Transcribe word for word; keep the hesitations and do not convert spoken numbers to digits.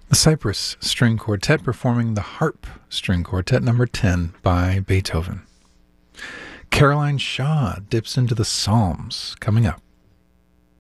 The Cypress String Quartet performing the Harp String Quartet number ten by Beethoven. Caroline Shaw dips into the Psalms coming up.